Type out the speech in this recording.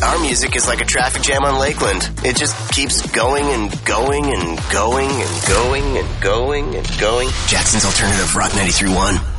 Our music is like a traffic jam on Lakeland. It just keeps going and going and going and going and going and going. Jackson's Alternative Rock 93.1.